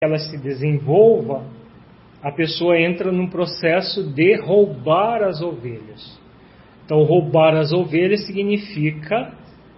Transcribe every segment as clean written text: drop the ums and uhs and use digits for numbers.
ela se desenvolva, a pessoa entra num processo de roubar as ovelhas. Então, roubar as ovelhas significa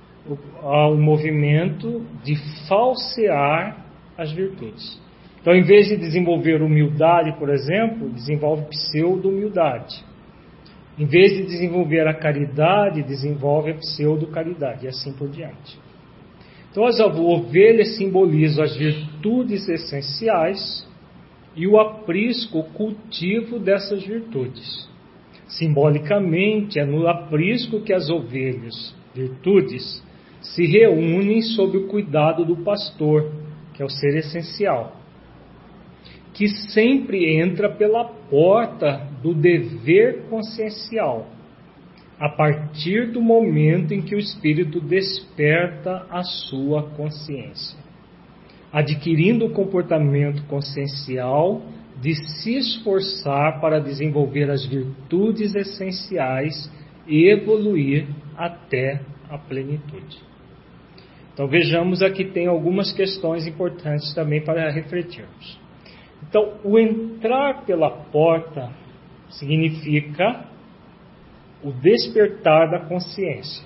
o movimento de falsear as virtudes. Então, em vez de desenvolver humildade, por exemplo, desenvolve pseudo-humildade. Em vez de desenvolver a caridade, desenvolve a pseudo-caridade, e assim por diante. Então, as ovelhas simbolizam as virtudes essenciais e o aprisco, o cultivo dessas virtudes. Simbolicamente, é no aprisco que as ovelhas, virtudes, se reúnem sob o cuidado do pastor, que é o ser essencial, que sempre entra pela porta do dever consciencial, a partir do momento em que o espírito desperta a sua consciência, adquirindo o comportamento consciencial de se esforçar para desenvolver as virtudes essenciais e evoluir até a plenitude. Então vejamos aqui, tem algumas questões importantes também para refletirmos. Então, o entrar pela porta significa o despertar da consciência.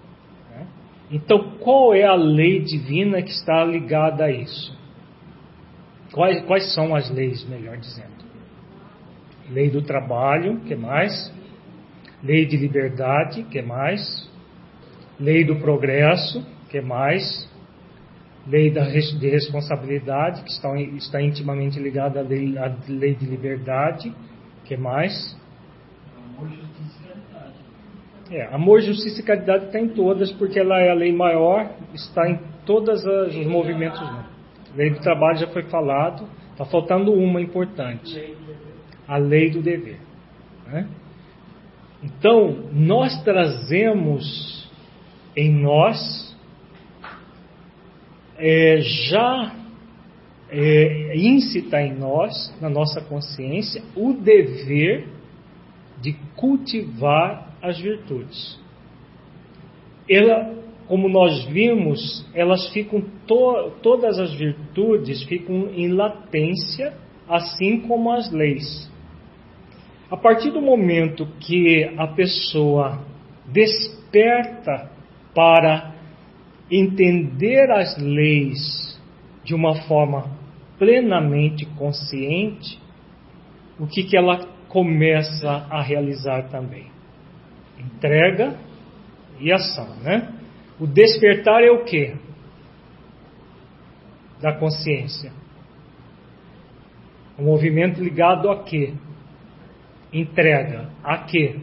Então, qual é a lei divina que está ligada a isso? Quais são as leis, melhor dizendo? Lei do trabalho, que mais? Lei de liberdade, que mais? Lei do progresso, que mais? Lei de responsabilidade, que está intimamente ligada à lei de liberdade, que mais? Amor, justiça e caridade. Amor, justiça e caridade está em todas, porque ela é a lei maior, está em todos os movimentos. Lei do trabalho já foi falado, está faltando uma importante, a lei do dever. Então, nós trazemos em nós, íncita em nós, na nossa consciência, o dever de cultivar as virtudes. Como nós vimos, elas ficam todas as virtudes ficam em latência, assim como as leis. A partir do momento que a pessoa desperta para entender as leis de uma forma plenamente consciente, o que ela começa a realizar também? Entrega e ação, O despertar é o quê? Da consciência. O movimento ligado a quê? Entrega. A quê?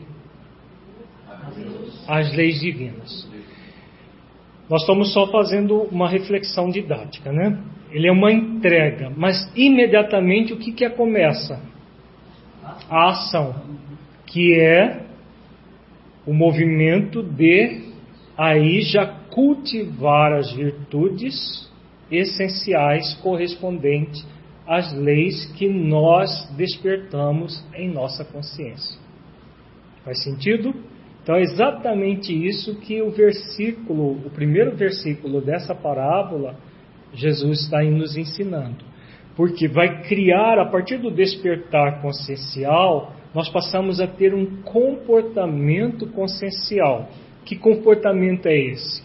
Às leis divinas. Nós estamos só fazendo uma reflexão didática, Ele é uma entrega, mas imediatamente o que começa? A ação, que é o movimento de aí já cultivar as virtudes essenciais correspondentes às leis que nós despertamos em nossa consciência. Faz sentido? Então é exatamente isso que o primeiro versículo dessa parábola, Jesus está nos ensinando. Porque vai criar, a partir do despertar consciencial, nós passamos a ter um comportamento consciencial. Que comportamento é esse?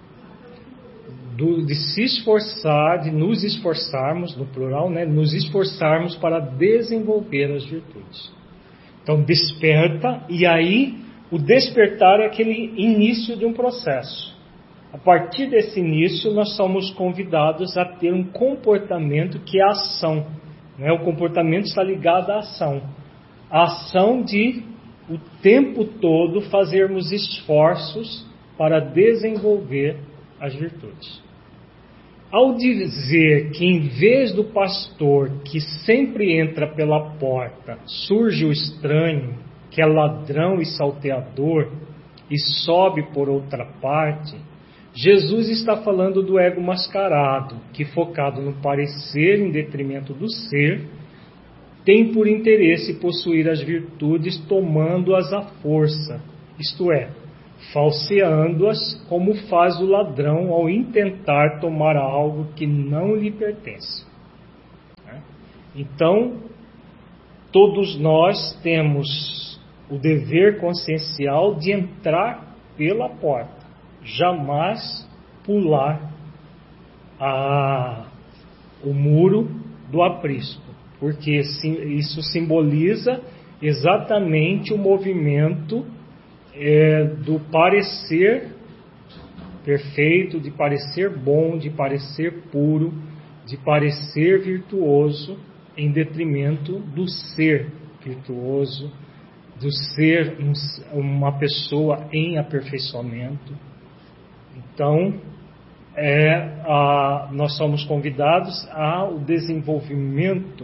De se esforçar, de nos esforçarmos, no plural, nos esforçarmos para desenvolver as virtudes. Então desperta, e aí o despertar é aquele início de um processo. A partir desse início, nós somos convidados a ter um comportamento que é a ação. O comportamento está ligado à ação. A ação de, o tempo todo, fazermos esforços para desenvolver as virtudes. Ao dizer que, em vez do pastor que sempre entra pela porta, surge o estranho, que é ladrão e salteador, e sobe por outra parte, Jesus está falando do ego mascarado, que, focado no parecer em detrimento do ser, tem por interesse possuir as virtudes tomando-as à força, isto é, falseando-as como faz o ladrão ao intentar tomar algo que não lhe pertence. Então, todos nós temos o dever consciencial de entrar pela porta, jamais pular o muro do aprisco, porque isso simboliza exatamente o movimento do parecer perfeito, de parecer bom, de parecer puro, de parecer virtuoso, em detrimento do ser virtuoso, do ser uma pessoa em aperfeiçoamento. Então, nós somos convidados ao desenvolvimento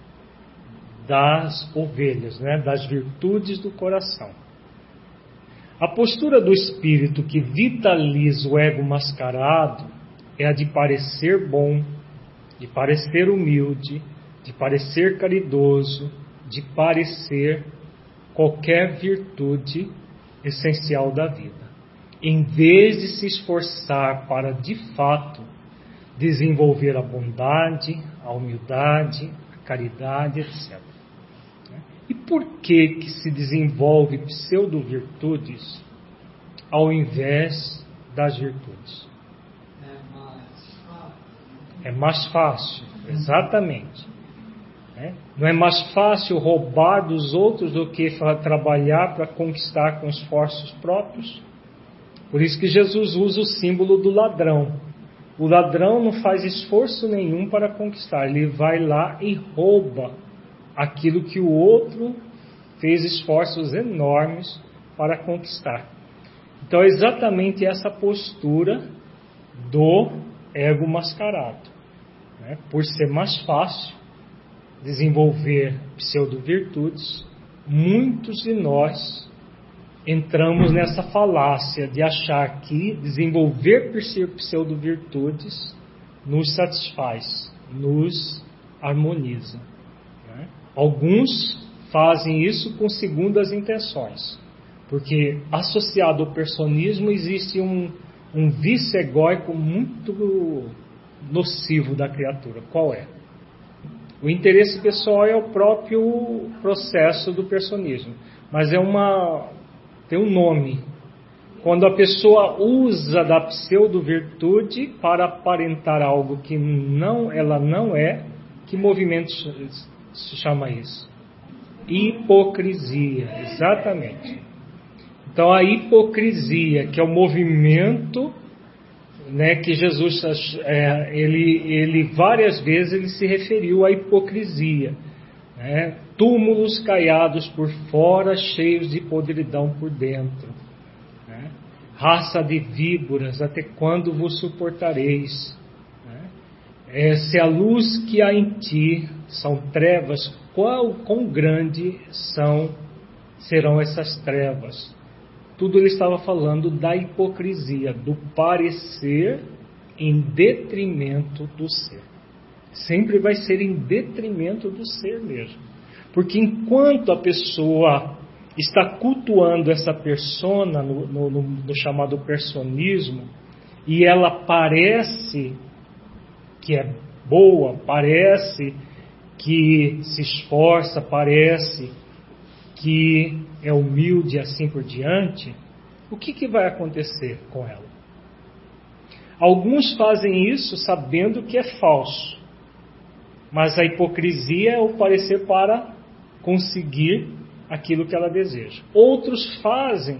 das ovelhas, né, das virtudes do coração. A postura do espírito que vitaliza o ego mascarado é a de parecer bom, de parecer humilde, de parecer caridoso, de parecer qualquer virtude essencial da vida, em vez de se esforçar para, de fato, desenvolver a bondade, a humildade, a caridade, etc. E por que se desenvolve pseudo-virtudes ao invés das virtudes? É mais fácil, exatamente. Não é mais fácil roubar dos outros do que trabalhar para conquistar com esforços próprios? Por isso que Jesus usa o símbolo do ladrão. O ladrão não faz esforço nenhum para conquistar, ele vai lá e rouba aquilo que o outro fez esforços enormes para conquistar. Então é exatamente essa postura do ego mascarado, né? Por ser mais fácil desenvolver pseudo-virtudes, muitos de nós entramos nessa falácia de achar que desenvolver pseudo-virtudes nos satisfaz, nos harmoniza. Alguns fazem isso com segundas intenções, porque associado ao personismo existe um vício egóico muito nocivo da criatura. Qual é? O interesse pessoal é o próprio processo do personismo, mas tem um nome. Quando a pessoa usa da pseudo-virtude para aparentar algo que ela não é, que movimento se chama isso? Hipocrisia, exatamente. Então a hipocrisia, que é o movimento, né, que Jesus, ele várias vezes ele se referiu à hipocrisia, né? Túmulos caiados por fora, cheios de podridão por dentro, né? Raça de víboras, até quando vos suportareis? Se a luz que há em ti são trevas, quão grande serão essas trevas? Tudo ele estava falando da hipocrisia, do parecer em detrimento do ser. Sempre vai ser em detrimento do ser mesmo. Porque enquanto a pessoa está cultuando essa persona no chamado personismo, e ela parece que é boa, parece que se esforça, parece que é humilde e assim por diante, o que vai acontecer com ela? Alguns fazem isso sabendo que é falso, mas a hipocrisia é o parecer para conseguir aquilo que ela deseja. Outros fazem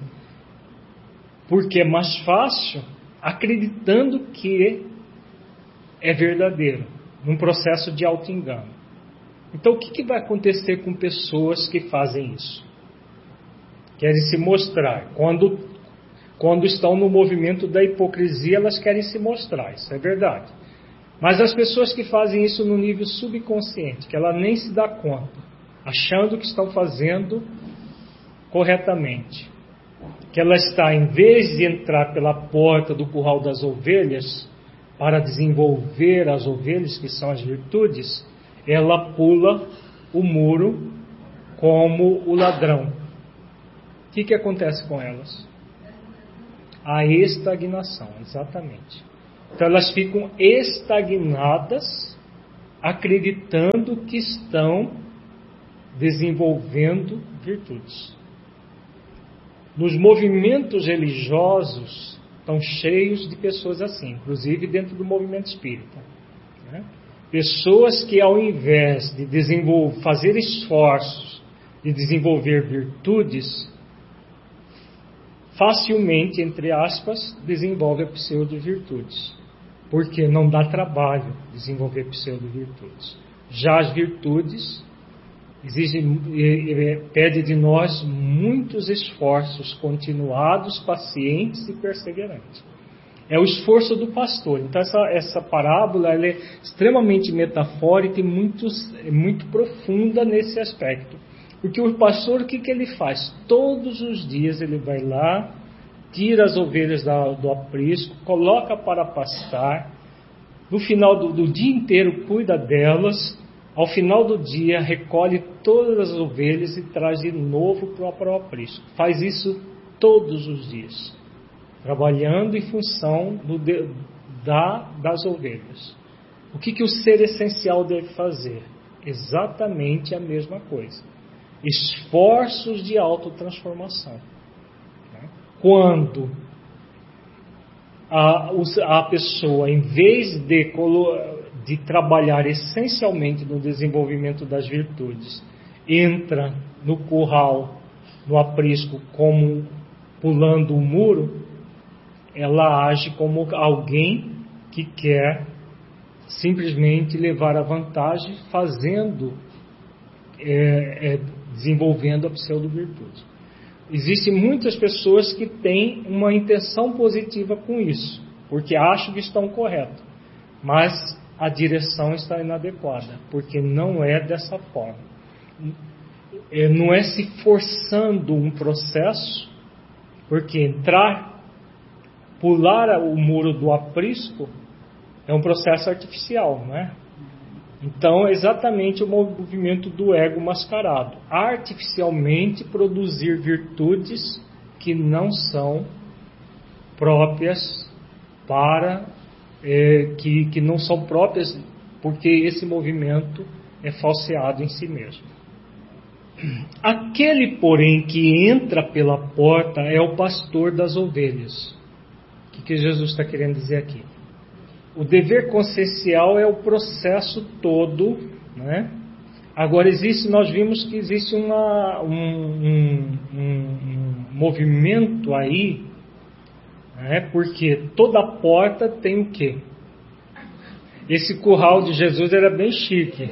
porque é mais fácil, acreditando que é verdadeiro, num processo de auto-engano. Então, o que vai acontecer com pessoas que fazem isso? Querem se mostrar. Quando estão no movimento da hipocrisia, elas querem se mostrar, isso é verdade. Mas as pessoas que fazem isso no nível subconsciente, que ela nem se dá conta, achando que estão fazendo corretamente, que ela está, em vez de entrar pela porta do curral das ovelhas, para desenvolver as ovelhas, que são as virtudes, ela pula o muro como o ladrão. O que acontece com elas? A estagnação, exatamente. Então elas ficam estagnadas acreditando que estão desenvolvendo virtudes. Nos movimentos religiosos estão cheios de pessoas assim, inclusive dentro do movimento espírita, né? Pessoas que, ao invés de fazer esforços de desenvolver virtudes, facilmente, entre aspas, desenvolve a pseudo-virtudes, porque não dá trabalho desenvolver pseudo-virtudes. Já as virtudes pede de nós muitos esforços continuados, pacientes e perseverantes. É o esforço do pastor. Então essa parábola ela é extremamente metafórica e muito profunda nesse aspecto. Porque o pastor, o que ele faz? Todos os dias ele vai lá, tira as ovelhas do aprisco, coloca para pastar, no final do dia inteiro cuida delas, ao final do dia recolhe todas as ovelhas e traz de novo para o aprisco. Faz isso todos os dias, trabalhando em função das ovelhas. O que o ser essencial deve fazer? Exatamente a mesma coisa. Esforços de autotransformação. Quando a pessoa, em vez de trabalhar essencialmente no desenvolvimento das virtudes, entra no curral, no aprisco, como pulando o muro, ela age como alguém que quer simplesmente levar a vantagem desenvolvendo a pseudo-virtude. Existem muitas pessoas que têm uma intenção positiva com isso, porque acham que estão corretos, mas a direção está inadequada, porque não é dessa forma. Não é se forçando um processo, porque pular o muro do aprisco é um processo artificial, não é? Então, é exatamente o movimento do ego mascarado. Artificialmente produzir virtudes que não são próprias que não são próprias, porque esse movimento é falseado em si mesmo. Aquele, porém, que entra pela porta é o pastor das ovelhas. O que Jesus está querendo dizer aqui? O dever consciencial é o processo todo, né? Agora nós vimos que existe um movimento aí, né? Porque toda porta tem o quê? Esse curral de Jesus era bem chique,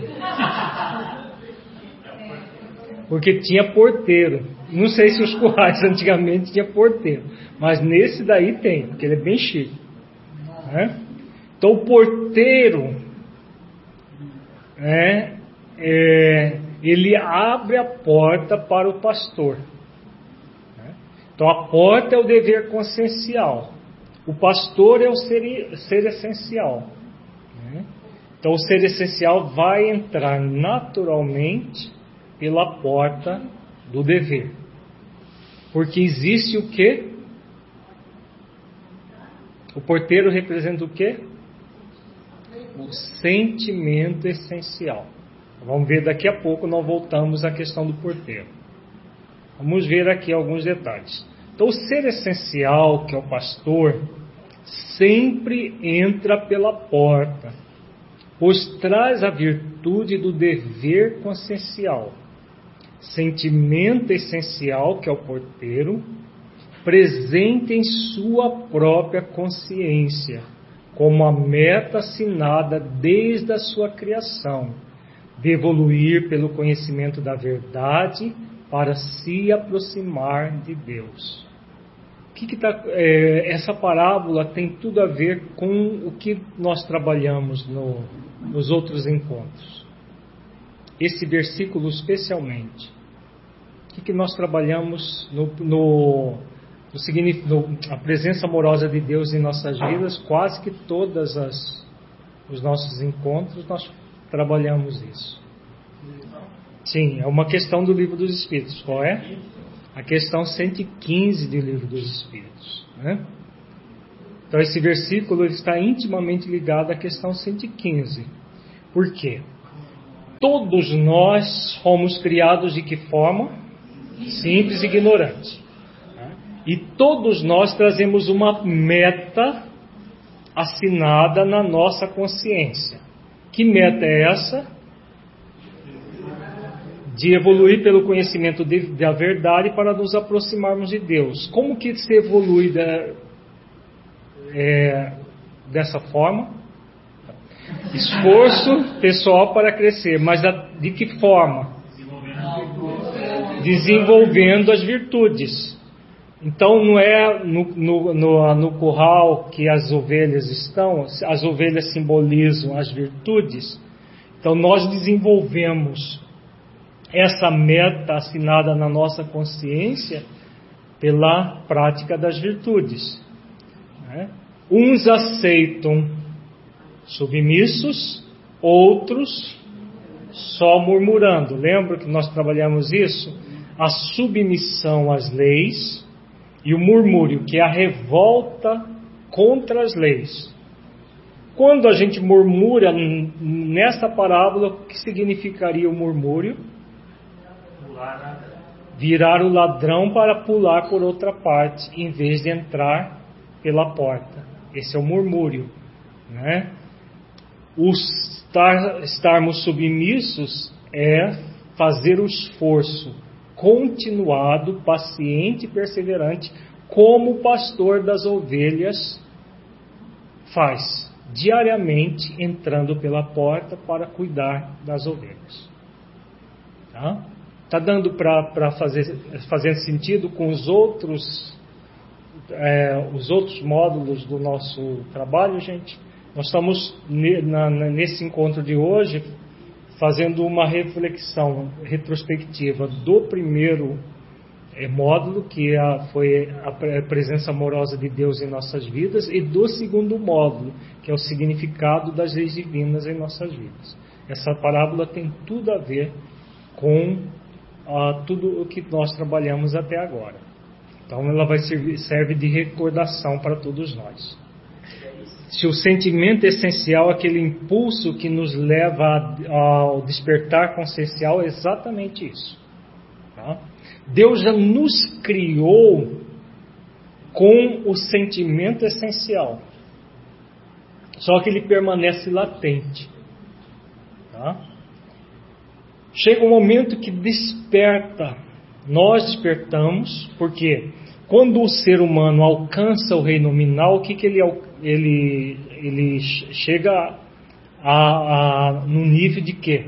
porque tinha porteiro. Não sei se os currais antigamente tinha porteiro, mas nesse daí tem, porque ele é bem chique, né? Então o porteiro, ele abre a porta para o pastor. Então a porta é o dever consciencial, o pastor é o ser essencial. Então o ser essencial vai entrar naturalmente pela porta do dever, porque existe o quê? O porteiro representa o quê? O sentimento essencial. Vamos ver daqui a pouco, nós voltamos à questão do porteiro. Vamos ver aqui alguns detalhes. Então, o ser essencial, que é o pastor, sempre entra pela porta, pois traz a virtude do dever consciencial. Sentimento essencial, que é o porteiro, presente em sua própria consciência, como a meta assinada desde a sua criação, de evoluir pelo conhecimento da verdade para se aproximar de Deus. Essa parábola tem tudo a ver com o que nós trabalhamos nos outros encontros. Esse versículo especialmente. O que nós trabalhamos a presença amorosa de Deus em nossas vidas? Quase que todos os nossos encontros nós trabalhamos isso. Sim, é uma questão do Livro dos Espíritos. Qual é? A questão 115 do Livro dos Espíritos, né? Então esse versículo está intimamente ligado à questão 115. Por quê? Todos nós fomos criados de que forma? Simples e ignorante. E todos nós trazemos uma meta assinada na nossa consciência. Que meta é essa? De evoluir pelo conhecimento da verdade para nos aproximarmos de Deus. Como que se evolui dessa forma? Esforço pessoal para crescer, mas de que forma? Desenvolvendo as virtudes. Então não é no curral que as ovelhas estão, as ovelhas simbolizam as virtudes. Então nós desenvolvemos essa meta assinada na nossa consciência pela prática das virtudes. Uns aceitam submissos, outros só murmurando. Lembra que nós trabalhamos isso? A submissão às leis e o murmúrio, que é a revolta contra as leis. Quando a gente murmura nesta parábola, o que significaria o murmúrio? Virar o ladrão para pular por outra parte, em vez de entrar pela porta. Esse é o murmúrio, né? Estarmos submissos é fazer o esforço continuado, paciente e perseverante, como o pastor das ovelhas faz, diariamente entrando pela porta para cuidar das ovelhas. Tá dando para fazer sentido com os outros módulos do nosso trabalho, gente? Nós estamos nesse encontro de hoje fazendo uma reflexão retrospectiva do primeiro módulo, que foi a presença amorosa de Deus em nossas vidas, e do segundo módulo, que é o significado das leis divinas em nossas vidas. Essa parábola tem tudo a ver com tudo o que nós trabalhamos até agora. Então ela serve de recordação para todos nós. Se o sentimento essencial é aquele impulso que nos leva ao despertar consciencial, é exatamente isso. Tá? Deus já nos criou com o sentimento essencial, só que ele permanece latente. Tá? Chega um momento que desperta, nós despertamos, porque quando o ser humano alcança o reino nominal, o que ele chega no nível de quê?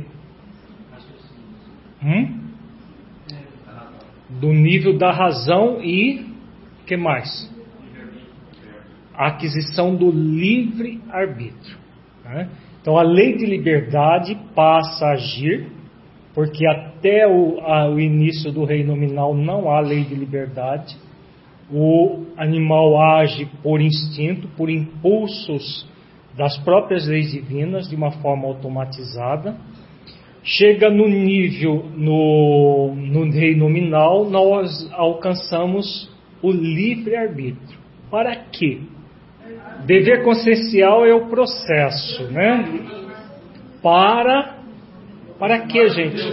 Do nível da razão e o que mais? A aquisição do livre-arbítrio. Né? Então a lei de liberdade passa a agir, porque até o início do reino nominal não há lei de liberdade. O animal age por instinto, por impulsos das próprias leis divinas, de uma forma automatizada. Chega no nível, no reino nominal, nós alcançamos o livre-arbítrio. Para quê? Dever consciencial é o processo, né? Para quê, gente?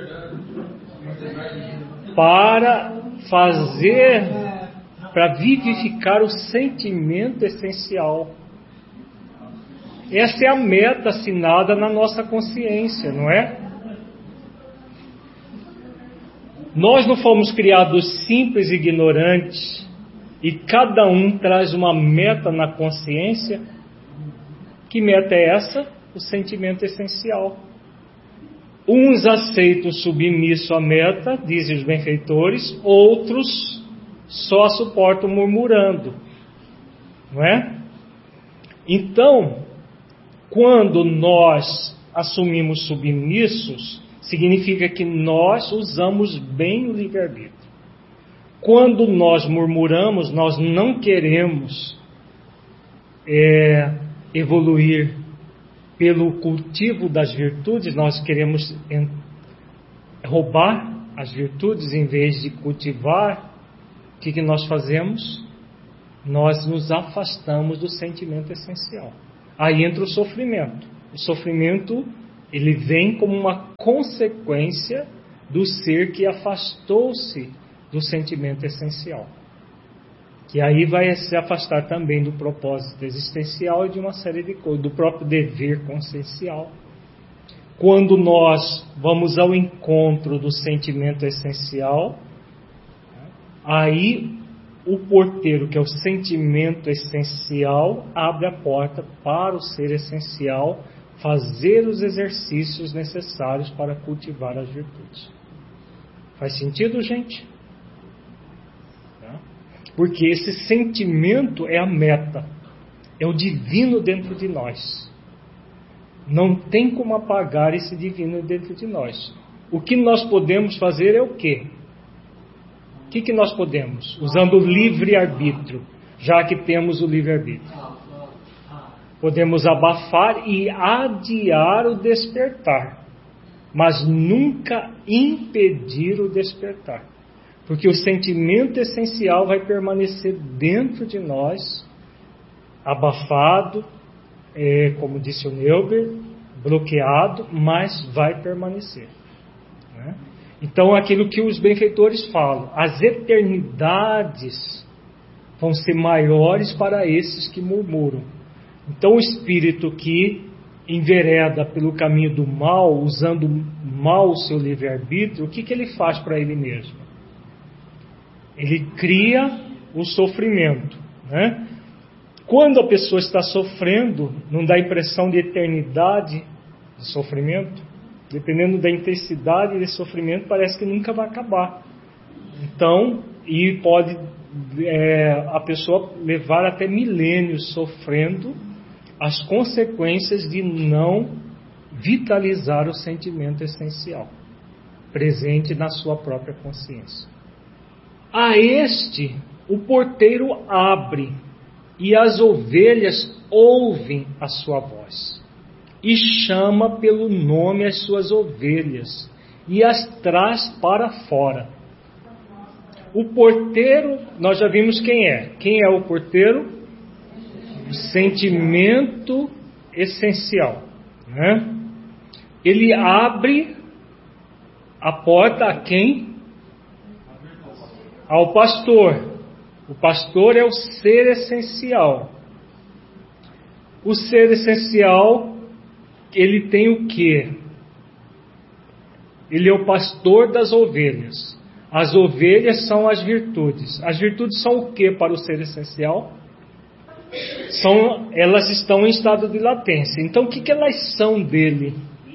Para vivificar o sentimento essencial. Essa é a meta assinada na nossa consciência, não é? Nós não fomos criados simples e ignorantes, e cada um traz uma meta na consciência. Que meta é essa? O sentimento essencial. Uns aceitam submisso à meta, dizem os benfeitores, outros só suportam murmurando, não é? Então, quando nós assumimos submissos, significa que nós usamos bem o livre-arbítrio. Quando nós murmuramos, nós não queremos evoluir pelo cultivo das virtudes, nós queremos roubar as virtudes em vez de cultivar. O que nós fazemos? Nós nos afastamos do sentimento essencial. Aí entra o sofrimento. O sofrimento, ele vem como uma consequência do ser que afastou-se do sentimento essencial. Que aí vai se afastar também do propósito existencial e de uma série de coisas, do próprio dever consciencial. Quando nós vamos ao encontro do sentimento essencial, aí o porteiro, que é o sentimento essencial, abre a porta para o ser essencial fazer os exercícios necessários para cultivar as virtudes. Faz sentido, gente? Porque esse sentimento é a meta, é o divino dentro de nós. Não tem como apagar esse divino dentro de nós. O que nós podemos fazer é o quê? O que nós podemos? Usando o livre-arbítrio, já que temos o livre-arbítrio. Podemos abafar e adiar o despertar, mas nunca impedir o despertar. Porque o sentimento essencial vai permanecer dentro de nós, abafado, como disse o Neuber, bloqueado, mas vai permanecer. Né? Então, aquilo que os benfeitores falam, as eternidades vão ser maiores para esses que murmuram. Então, o espírito que envereda pelo caminho do mal, usando mal o seu livre-arbítrio, o que ele faz para ele mesmo? Ele cria o sofrimento, né? Quando a pessoa está sofrendo, não dá a impressão de eternidade de sofrimento? Dependendo da intensidade desse sofrimento, parece que nunca vai acabar. Então, e pode a pessoa levar até milênios sofrendo as consequências de não vitalizar o sentimento essencial presente na sua própria consciência. A este, o porteiro abre, e as ovelhas ouvem a sua voz, e chama pelo nome as suas ovelhas, e as traz para fora. O porteiro, nós já vimos quem é. Quem é o porteiro? O sentimento essencial, né? Ele abre a porta a quem? Ao pastor. O pastor é o ser essencial. O ser essencial, ele tem o quê? Ele é o pastor das ovelhas. As ovelhas são as virtudes. As virtudes são o quê para o ser essencial? Elas estão em estado de latência. Então, o que elas são dele?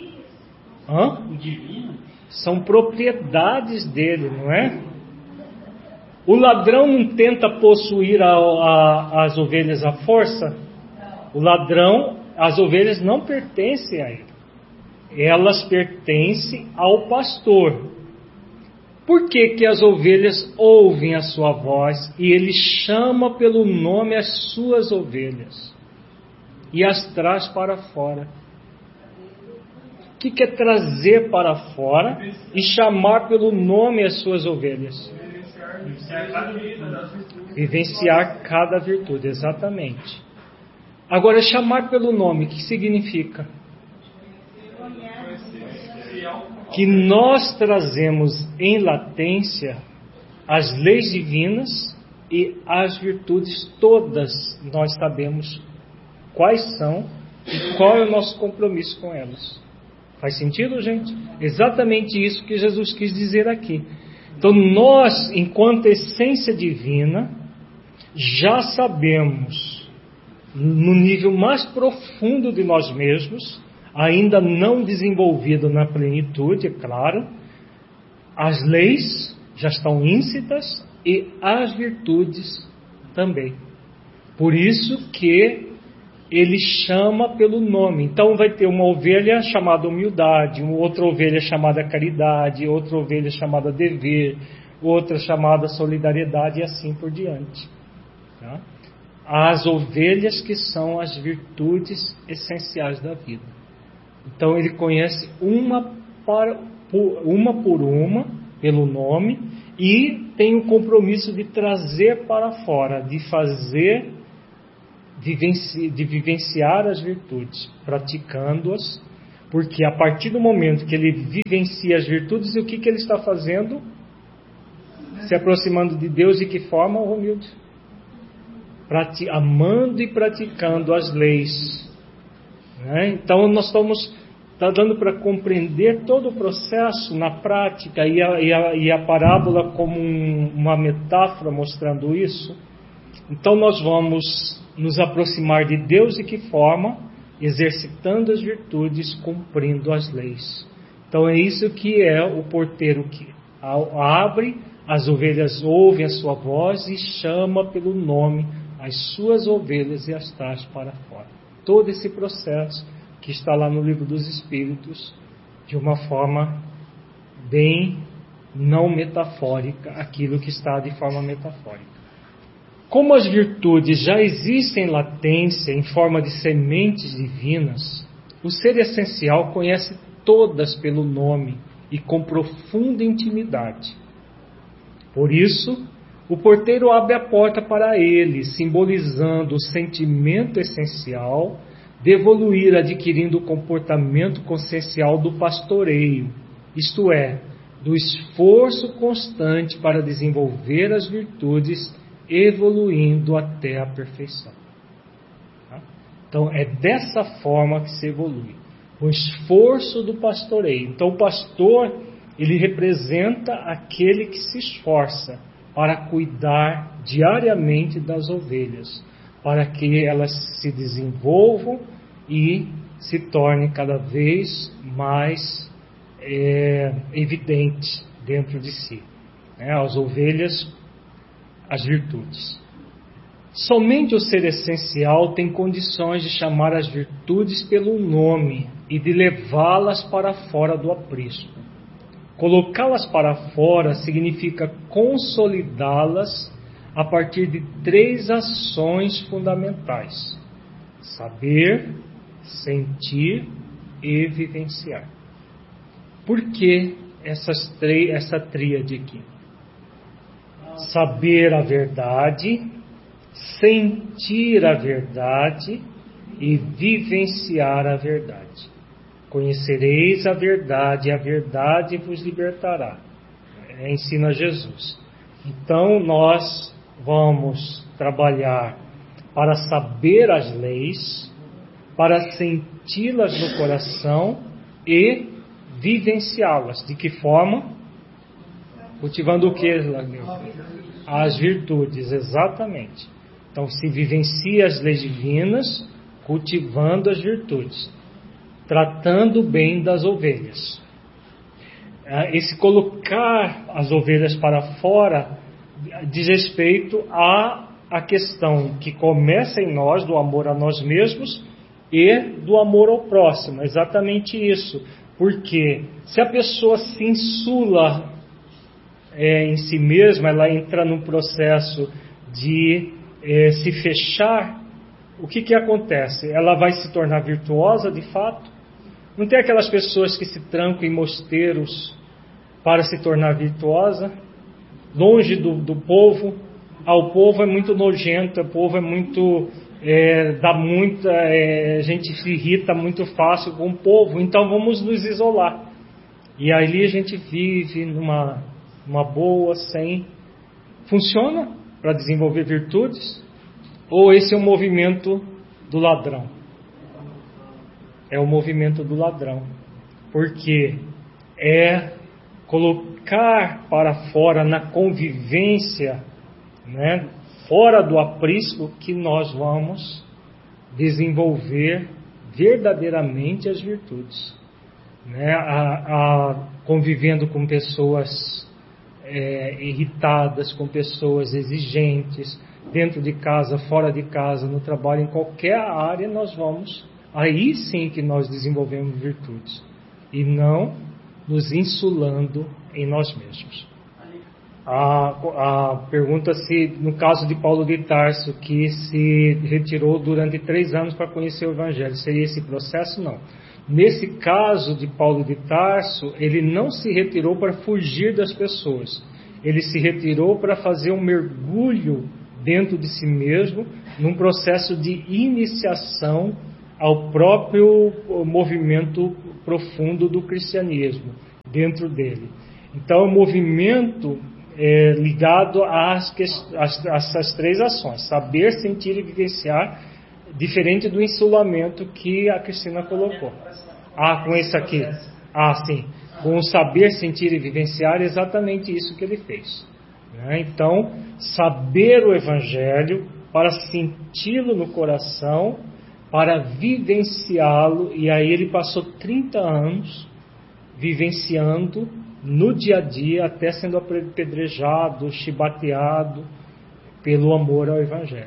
São propriedades dele, não é? O ladrão não tenta possuir as ovelhas à força. O ladrão, as ovelhas não pertencem a ele. Elas pertencem ao pastor. Por que as ovelhas ouvem a sua voz e ele chama pelo nome as suas ovelhas e as traz para fora? O que é trazer para fora e chamar pelo nome as suas ovelhas? Vivenciar cada virtude, exatamente. Agora, chamar pelo nome, o que significa? Que nós trazemos em latência as leis divinas e as virtudes todas, nós sabemos quais são e qual é o nosso compromisso com elas. Faz sentido, gente? Exatamente isso que Jesus quis dizer aqui. Então nós, enquanto essência divina, já sabemos, no nível mais profundo de nós mesmos, ainda não desenvolvido na plenitude, é claro, as leis já estão íncitas e as virtudes também. Por isso que ele chama pelo nome. Então vai ter uma ovelha chamada humildade, outra ovelha chamada caridade, outra ovelha chamada dever, outra chamada solidariedade e assim por diante. Tá? As ovelhas que são as virtudes essenciais da vida. Então ele conhece uma por uma, pelo nome, e tem o compromisso de trazer para fora, de fazer, de vivenciar as virtudes, praticando-as, porque a partir do momento que ele vivencia as virtudes, o que ele está fazendo? Se aproximando de Deus. De que forma, Romildo? Amando e praticando as leis. Né? Então nós está dando para compreender todo o processo na prática, e a parábola como uma metáfora mostrando isso. Então nós vamos nos aproximar de Deus de que forma? Exercitando as virtudes, cumprindo as leis. Então é isso que é o porteiro que abre, as ovelhas ouvem a sua voz e chama pelo nome as suas ovelhas e as traz para fora. Todo esse processo que está lá no Livro dos Espíritos, de uma forma bem não metafórica, aquilo que está de forma metafórica. Como as virtudes já existem em latência em forma de sementes divinas, o ser essencial conhece todas pelo nome e com profunda intimidade. Por isso, o porteiro abre a porta para ele, simbolizando o sentimento essencial de evoluir adquirindo o comportamento consciencial do pastoreio, isto é, do esforço constante para desenvolver as virtudes, evoluindo até a perfeição. Tá? Então é dessa forma que se evolui, o esforço do pastoreio. Então o pastor, ele representa aquele que se esforça para cuidar diariamente das ovelhas, para que elas se desenvolvam e se tornem cada vez mais evidentes dentro de si. As ovelhas, as virtudes. Somente o ser essencial tem condições de chamar as virtudes pelo nome e de levá-las para fora do aprisco. Colocá-las para fora significa consolidá-las a partir de 3 ações fundamentais: saber, sentir e vivenciar. Por que essa tríade aqui? Saber a verdade, sentir a verdade e vivenciar a verdade. Conhecereis a verdade vos libertará. Ensina Jesus. Então nós vamos trabalhar para saber as leis, para senti-las no coração e vivenciá-las. De que forma? Cultivando o que? As virtudes, exatamente. Então se vivencia as leis divinas, cultivando as virtudes, tratando bem das ovelhas. Esse colocar as ovelhas para fora diz respeito à questão que começa em nós, do amor a nós mesmos e do amor ao próximo. Exatamente isso. Porque se a pessoa se insula em si mesma, ela entra num processo de se fechar, o que acontece? Ela vai se tornar virtuosa de fato? Não tem aquelas pessoas que se trancam em mosteiros para se tornar virtuosa, longe do povo? O povo é muito nojento, o povo é muito... a gente se irrita muito fácil com o povo, então vamos nos isolar. E ali a gente vive numa boa, sem... Funciona para desenvolver virtudes? Ou esse é o movimento do ladrão? É o movimento do ladrão, porque é colocar para fora na convivência, fora do aprisco, que nós vamos desenvolver verdadeiramente as virtudes, convivendo com pessoas irritadas, com pessoas exigentes, dentro de casa, fora de casa, no trabalho, em qualquer área nós vamos... Aí sim que nós desenvolvemos virtudes, e não nos insulando em nós mesmos. A pergunta se, no caso de Paulo de Tarso, que se retirou durante 3 anos para conhecer o Evangelho, seria esse processo? Não. Nesse caso de Paulo de Tarso, ele não se retirou para fugir das pessoas, ele se retirou para fazer um mergulho dentro de si mesmo, num processo de iniciação ao próprio movimento profundo do cristianismo, dentro dele. Então, o movimento é ligado a essas três ações: saber, sentir e vivenciar, diferente do insulamento que a Cristina colocou. Com esse aqui. Sim. Com o saber, sentir e vivenciar, é exatamente isso que ele fez. Então, saber o Evangelho para senti-lo no coração, para vivenciá-lo, e aí ele passou 30 anos vivenciando no dia a dia, até sendo apedrejado, chibateado pelo amor ao Evangelho.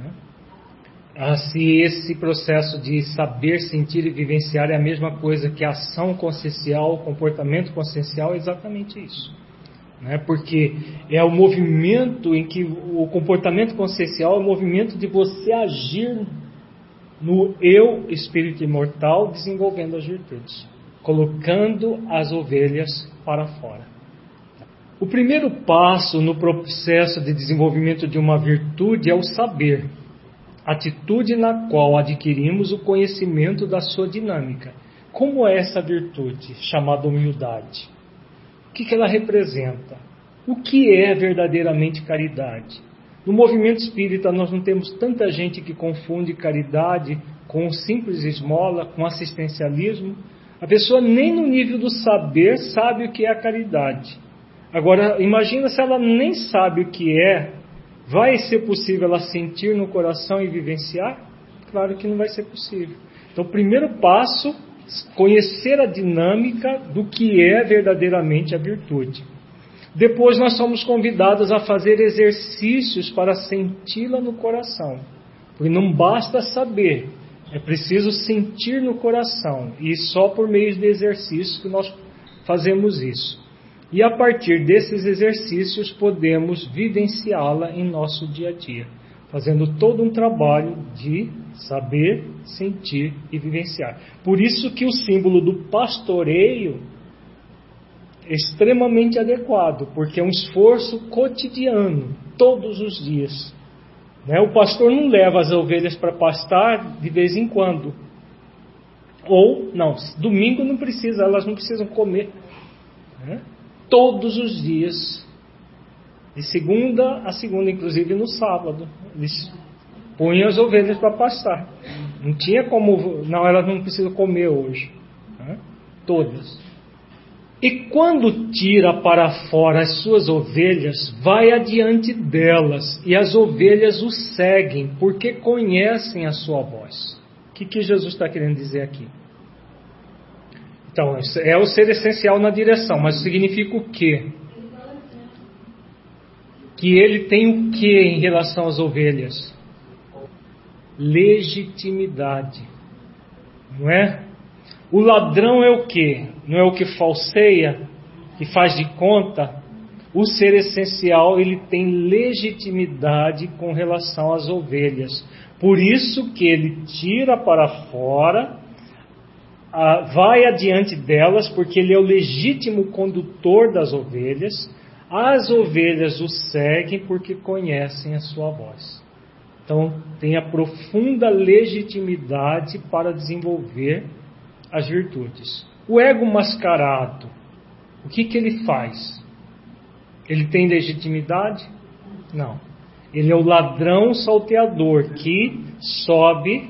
Se esse processo de saber, sentir e vivenciar é a mesma coisa que a ação consciencial, o comportamento consciencial, é exatamente isso. Porque é o movimento em que o comportamento consciencial é o movimento de você agir no eu, espírito imortal, desenvolvendo as virtudes, colocando as ovelhas para fora. O primeiro passo no processo de desenvolvimento de uma virtude é o saber, atitude na qual adquirimos o conhecimento da sua dinâmica. Como é essa virtude chamada humildade? O que ela representa? O que é verdadeiramente caridade? No movimento espírita nós não temos tanta gente que confunde caridade com simples esmola, com assistencialismo. A pessoa nem no nível do saber sabe o que é a caridade. Agora, imagina se ela nem sabe o que é, vai ser possível ela sentir no coração e vivenciar? Claro que não vai ser possível. Então, o primeiro passo, conhecer a dinâmica do que é verdadeiramente a virtude. Depois nós somos convidados a fazer exercícios para senti-la no coração. Porque não basta saber, é preciso sentir no coração. E só por meio de exercícios que nós fazemos isso. E a partir desses exercícios podemos vivenciá-la em nosso dia a dia, fazendo todo um trabalho de saber, sentir e vivenciar. Por isso que o símbolo do pastoreio é extremamente adequado, porque é um esforço cotidiano, todos os dias. O pastor não leva as ovelhas para pastar de vez em quando. Ou, não, domingo não precisa, elas não precisam comer. Todos os dias, de segunda a segunda, inclusive no sábado, eles punham as ovelhas para pastar. Não tinha como, não, elas não precisam comer hoje. Todas. E quando tira para fora as suas ovelhas, vai adiante delas, e as ovelhas o seguem, porque conhecem a sua voz. O que Jesus está querendo dizer aqui? Então, é o ser essencial na direção, mas significa o quê? Que ele tem o quê em relação às ovelhas? Legitimidade. Não é? O ladrão é o quê? Não é o que falseia, que faz de conta? O ser essencial, ele tem legitimidade com relação às ovelhas. Por isso que ele tira para fora, vai adiante delas, porque ele é o legítimo condutor das ovelhas. As ovelhas o seguem porque conhecem a sua voz. Então, tem a profunda legitimidade para desenvolver as virtudes. O ego mascarado, o que ele faz? Ele tem legitimidade? Não. Ele é o ladrão salteador que sobe,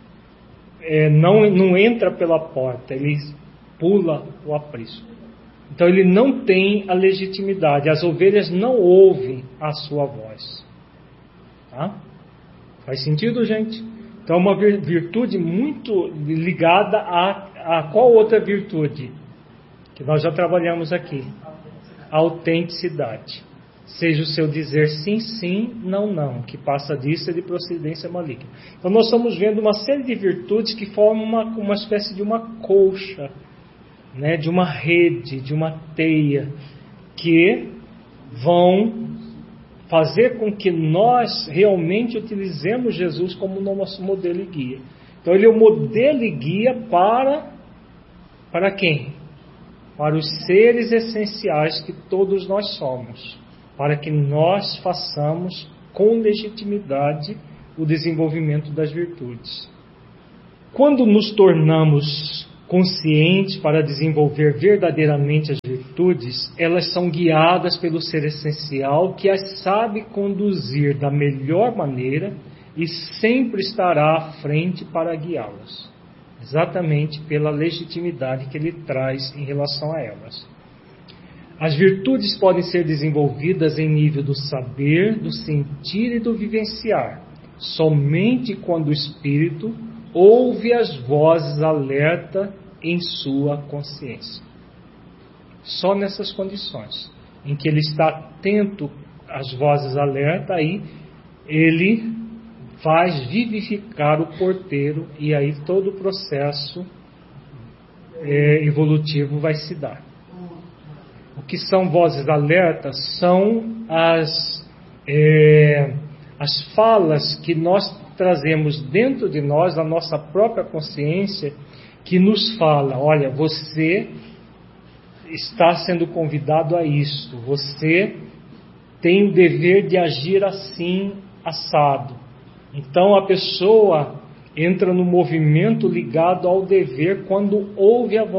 não entra pela porta, ele pula o aprisco. Então ele não tem a legitimidade, as ovelhas não ouvem a sua voz. Tá? Faz sentido, gente? Então é uma virtude muito ligada a qual outra virtude? Que nós já trabalhamos aqui. A autenticidade. Seja o seu dizer sim, sim, não, não, que passa disso é de procedência maligna. Então nós estamos vendo uma série de virtudes que formam uma espécie de uma colcha, né, de uma rede, de uma teia, que vão fazer com que nós realmente utilizemos Jesus como nosso modelo e guia. Então ele é o modelo e guia para quem? Para os seres essenciais que todos nós somos, para que nós façamos com legitimidade o desenvolvimento das virtudes. Quando nos tornamos conscientes para desenvolver verdadeiramente as virtudes, elas são guiadas pelo ser essencial que as sabe conduzir da melhor maneira e sempre estará à frente para guiá-las, exatamente pela legitimidade que ele traz em relação a elas. As virtudes podem ser desenvolvidas em nível do saber, do sentir e do vivenciar, somente quando o espírito ouve as vozes alerta em sua consciência. Só nessas condições, em que ele está atento às vozes alerta, aí ele faz vivificar o porteiro e aí todo o processo evolutivo vai se dar. O que são vozes alertas? São as falas que nós trazemos dentro de nós, da nossa própria consciência, que nos fala: olha, você está sendo convidado a isto, você tem o dever de agir assim, assado. Então a pessoa entra no movimento ligado ao dever quando ouve as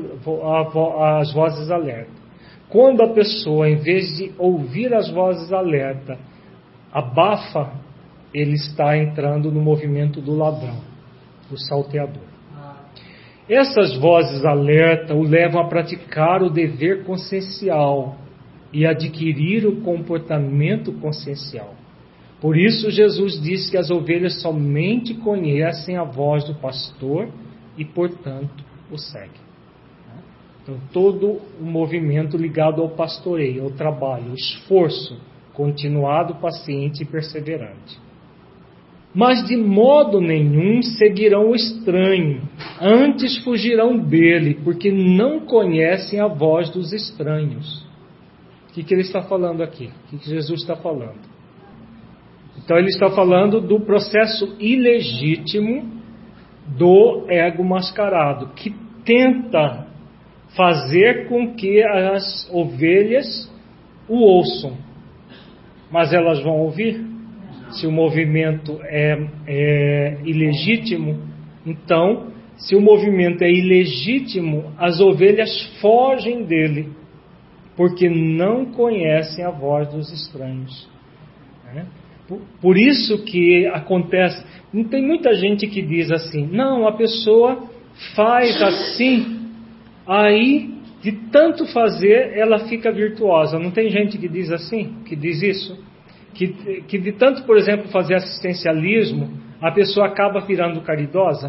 vozes alerta. Quando a pessoa, em vez de ouvir as vozes alerta, abafa, ele está entrando no movimento do ladrão, do salteador. Essas vozes alerta o levam a praticar o dever consciencial e adquirir o comportamento consciencial. Por isso Jesus disse que as ovelhas somente conhecem a voz do pastor e, portanto, o seguem. Então, todo o movimento ligado ao pastoreio, ao trabalho, o esforço continuado, paciente e perseverante. Mas de modo nenhum seguirão o estranho, antes fugirão dele, porque não conhecem a voz dos estranhos. O que ele está falando aqui? O que Jesus está falando? Então ele está falando do processo ilegítimo do ego mascarado, que tenta fazer com que as ovelhas o ouçam. Mas elas vão ouvir? Se o movimento é ilegítimo, então, se o movimento é ilegítimo, as ovelhas fogem dele, porque não conhecem a voz dos estranhos. Por isso que acontece, tem muita gente que diz assim: não, a pessoa faz assim, aí de tanto fazer ela fica virtuosa. Não tem gente que diz assim, que diz isso? Que de tanto, por exemplo, fazer assistencialismo, a pessoa acaba virando caridosa?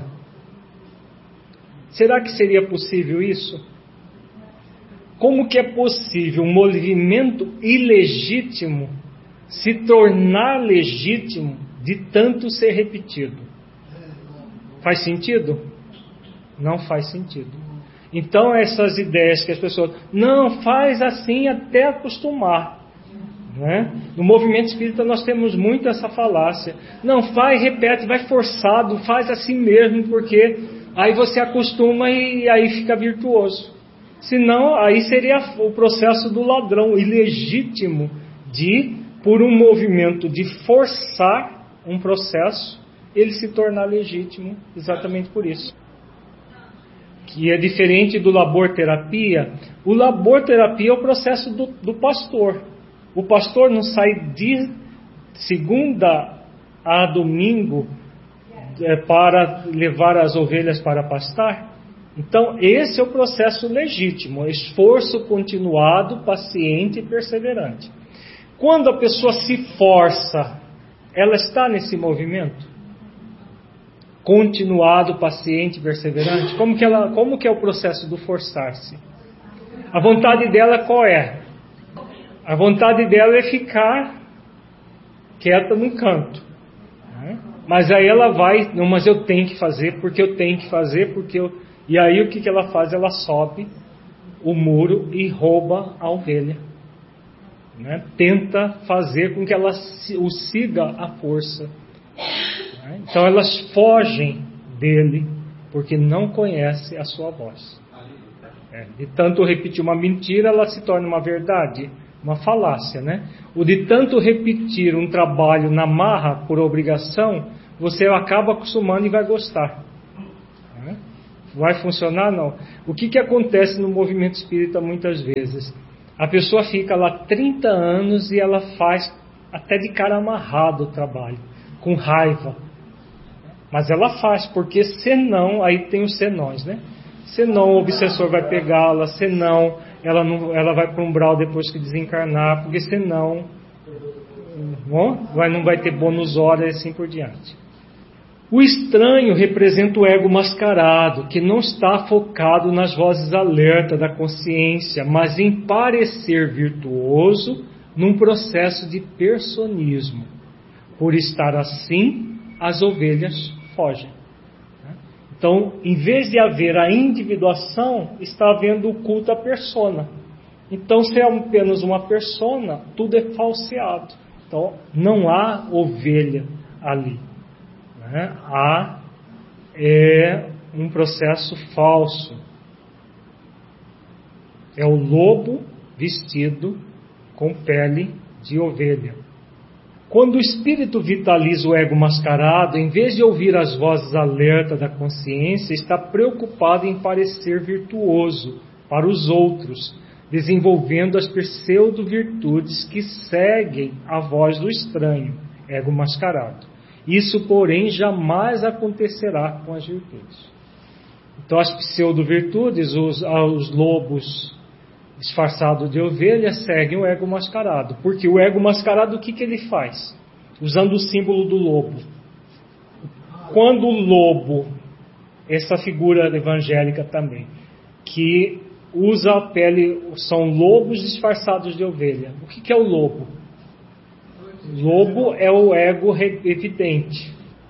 Será que seria possível isso? Como que é possível um movimento ilegítimo se tornar legítimo de tanto ser repetido? Faz sentido? Não faz sentido. Então essas ideias que as pessoas, não, faz assim até acostumar. No movimento espírita nós temos muito essa falácia. Não, faz, repete, vai forçado, faz assim mesmo, porque aí você acostuma e aí fica virtuoso. Senão, aí seria o processo do ladrão, ilegítimo, por um movimento de forçar um processo, ele se tornar legítimo, exatamente por isso. Que é diferente do labor-terapia. O labor-terapia é o processo do pastor. O pastor não sai de segunda a domingo para levar as ovelhas para pastar. Então, esse é o processo legítimo, esforço continuado, paciente e perseverante. Quando a pessoa se força, ela está nesse movimento? Continuado, paciente e perseverante? Como que é o processo do forçar-se? A vontade dela qual é? A vontade dela é ficar quieta num canto. Mas aí ela vai, não, mas eu tenho que fazer, porque eu tenho que fazer, porque eu... E aí o que ela faz? Ela sobe o muro e rouba a ovelha. Tenta fazer com que ela o siga à força. Então elas fogem dele, porque não conhecem a sua voz. De tanto repetir uma mentira, ela se torna uma verdade. uma falácia, né? O de tanto repetir um trabalho na marra por obrigação, você acaba acostumando e vai gostar. Né? Vai funcionar? Não. O que acontece no movimento espírita muitas vezes? A pessoa fica lá 30 anos e ela faz até de cara amarrado o trabalho, com raiva. Mas ela faz, porque senão, aí tem os senões, né? Senão o obsessor vai pegá-la, senão ela vai para um umbral depois que desencarnar, porque senão não vai ter bônus hora e assim por diante. O estranho representa o ego mascarado, que não está focado nas vozes alerta da consciência, mas em parecer virtuoso num processo de personismo. Por estar assim, as ovelhas fogem. Então, em vez de haver a individuação, está havendo o culto à persona. Então, se é apenas uma persona, tudo é falseado. Então, não há ovelha ali. Há um processo falso. É o lobo vestido com pele de ovelha. Quando o espírito vitaliza o ego mascarado, em vez de ouvir as vozes alerta da consciência, está preocupado em parecer virtuoso para os outros, desenvolvendo as pseudo-virtudes que seguem a voz do estranho, ego mascarado. Isso, porém, jamais acontecerá com as virtudes. Então, as pseudo-virtudes, os lobos disfarçados de ovelha, seguem o ego mascarado. Porque o ego mascarado, o que ele faz? Usando o símbolo do lobo. Quando o lobo, essa figura evangélica também, que usa a pele, são lobos disfarçados de ovelha. O que é o lobo? Lobo é o ego evidente.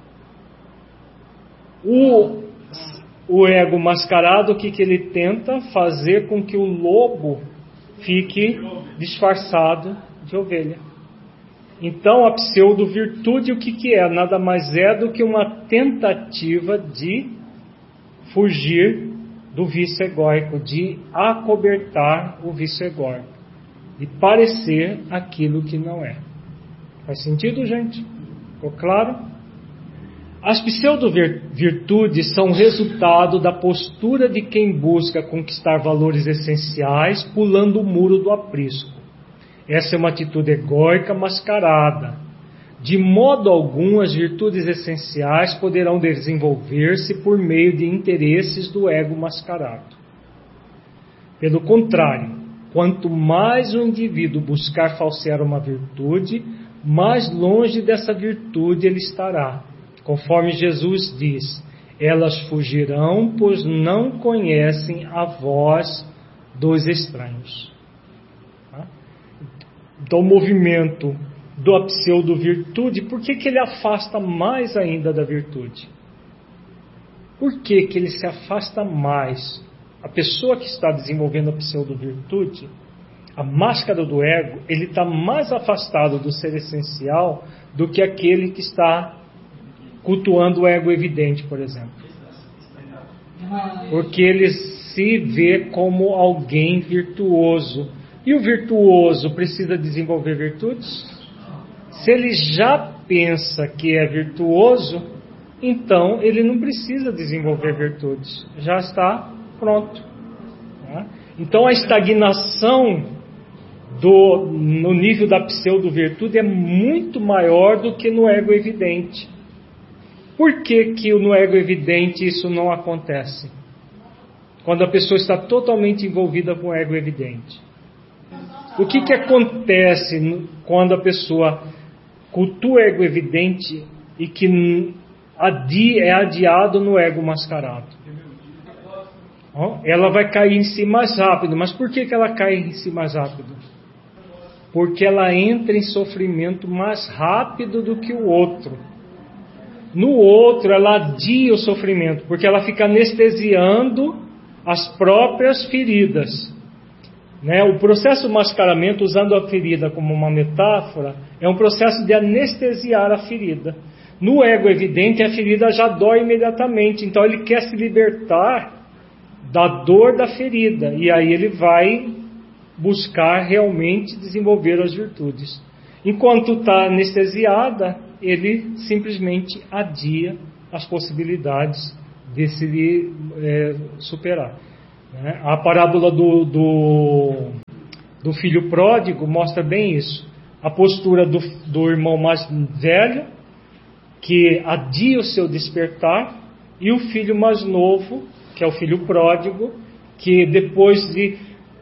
O ego mascarado, o que ele tenta? Fazer com que o lobo fique disfarçado de ovelha. Então, a pseudo-virtude, o que é? Nada mais é do que uma tentativa de fugir do vício egóico, de acobertar o vício egóico, de parecer aquilo que não é. Faz sentido, gente? Ficou claro? As pseudo-virtudes são resultado da postura de quem busca conquistar valores essenciais, pulando o muro do aprisco. Essa é uma atitude egóica mascarada. De modo algum, as virtudes essenciais poderão desenvolver-se por meio de interesses do ego mascarado. Pelo contrário, quanto mais o indivíduo buscar falsear uma virtude, mais longe dessa virtude ele estará. Conforme Jesus diz, elas fugirão, pois não conhecem a voz dos estranhos. Então, o movimento da pseudo-virtude, por que ele afasta mais ainda da virtude? Por que ele se afasta mais? A pessoa que está desenvolvendo a pseudo-virtude, a máscara do ego, ele está mais afastado do ser essencial do que aquele que está cultuando o ego evidente, por exemplo. Porque ele se vê como alguém virtuoso. E o virtuoso precisa desenvolver virtudes? Se ele já pensa que é virtuoso, então ele não precisa desenvolver virtudes. Já está pronto. Então a estagnação no nível da pseudo-virtude é muito maior do que no ego evidente. Por que no ego evidente isso não acontece? Quando a pessoa está totalmente envolvida com o ego evidente. O que acontece quando a pessoa cultua o ego evidente e que é adiado no ego mascarado? Ela vai cair em si mais rápido. Mas por que ela cai em si mais rápido? Porque ela entra em sofrimento mais rápido do que o outro. No outro, ela adia o sofrimento, porque ela fica anestesiando as próprias feridas. O processo de mascaramento, usando a ferida como uma metáfora, é um processo de anestesiar a ferida. No ego evidente, a ferida já dói imediatamente, então ele quer se libertar da dor da ferida, e aí ele vai buscar realmente desenvolver as virtudes. Enquanto está anestesiada, ele simplesmente adia as possibilidades de se superar. A parábola do filho pródigo mostra bem isso. A postura do irmão mais velho, que adia o seu despertar, e o filho mais novo, que é o filho pródigo, que depois de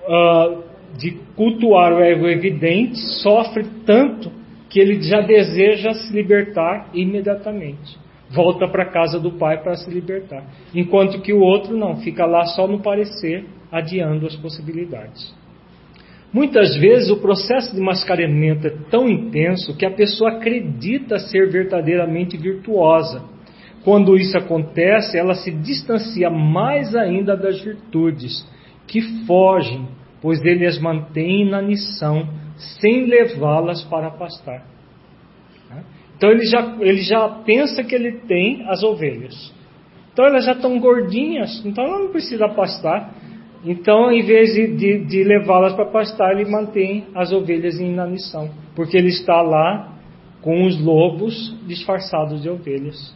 cultuar o ego evidente, sofre tanto que ele já deseja se libertar imediatamente. Volta para a casa do pai para se libertar. Enquanto que o outro não, fica lá só no parecer, adiando as possibilidades. Muitas vezes o processo de mascaramento é tão intenso que a pessoa acredita ser verdadeiramente virtuosa. Quando isso acontece, ela se distancia mais ainda das virtudes, que fogem, pois ele as mantém na missão, sem levá-las para pastar. Então ele já pensa que ele tem as ovelhas. Então elas já estão gordinhas, então ela não precisa pastar. Então, em vez de levá-las para pastar, ele mantém as ovelhas em inanição, porque ele está lá com os lobos disfarçados de ovelhas.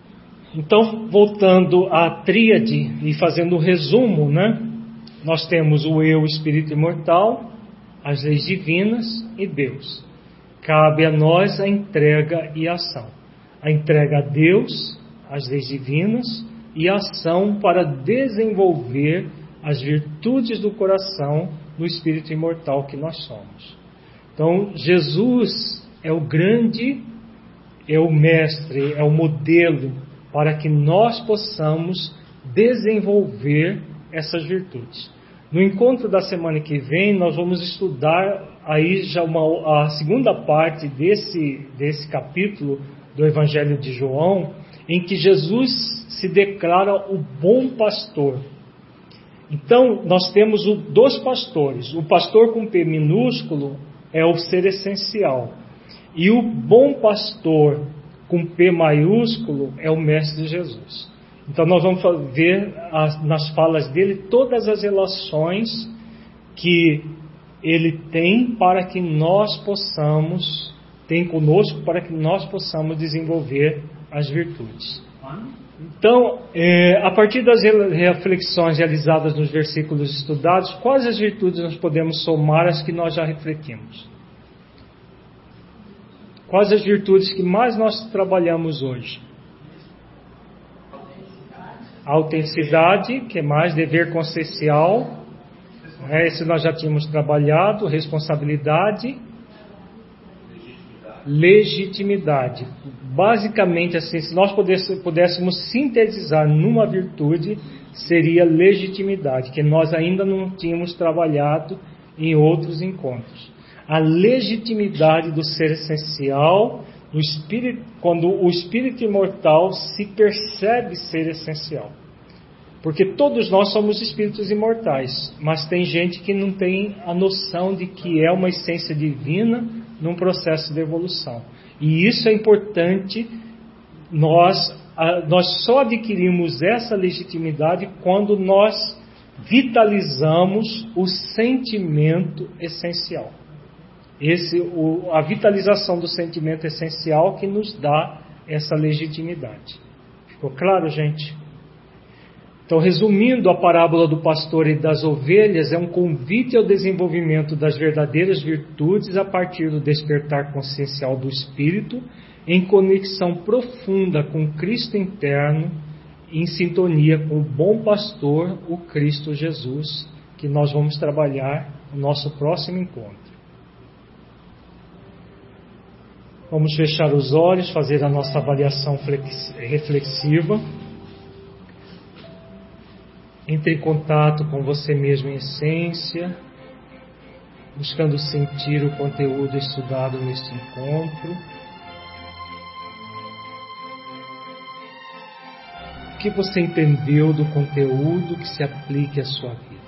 Então, voltando à tríade e fazendo um resumo, nós temos o eu, espírito imortal, as leis divinas e Deus. Cabe a nós a entrega e a ação. A entrega a Deus, as leis divinas, e a ação para desenvolver as virtudes do coração no espírito imortal que nós somos. Então, Jesus é o grande, é o mestre, é o modelo para que nós possamos desenvolver essas virtudes. No encontro da semana que vem, nós vamos estudar aí já a segunda parte desse capítulo do Evangelho de João, em que Jesus se declara o bom pastor. Então, nós temos dois pastores. O pastor com P minúsculo é o ser essencial. E o bom pastor com P maiúsculo é o Mestre Jesus. Então, nós vamos ver nas falas dele todas as relações que ele tem para que nós possamos, tem conosco para que nós possamos desenvolver as virtudes. Então, a partir das reflexões realizadas nos versículos estudados, quais as virtudes nós podemos somar às que nós já refletimos? Quais as virtudes que mais nós trabalhamos hoje? Autenticidade, que é mais dever consciencial, esse nós já tínhamos trabalhado. Responsabilidade, legitimidade. Basicamente, assim, se nós pudéssemos sintetizar numa virtude, seria legitimidade, que nós ainda não tínhamos trabalhado em outros encontros. A legitimidade do ser essencial, do espírito, quando o espírito imortal se percebe ser essencial. Porque todos nós somos espíritos imortais, mas tem gente que não tem a noção de que é uma essência divina num processo de evolução. E isso é importante, nós só adquirimos essa legitimidade quando nós vitalizamos o sentimento essencial. A vitalização do sentimento essencial que nos dá essa legitimidade. Ficou claro, gente? Então, resumindo, a parábola do pastor e das ovelhas é um convite ao desenvolvimento das verdadeiras virtudes a partir do despertar consciencial do espírito, em conexão profunda com o Cristo interno, em sintonia com o bom pastor, o Cristo Jesus, que nós vamos trabalhar no nosso próximo encontro. Vamos fechar os olhos, fazer a nossa avaliação reflexiva. Entre em contato com você mesmo em essência, buscando sentir o conteúdo estudado neste encontro. O que você entendeu do conteúdo que se aplique à sua vida?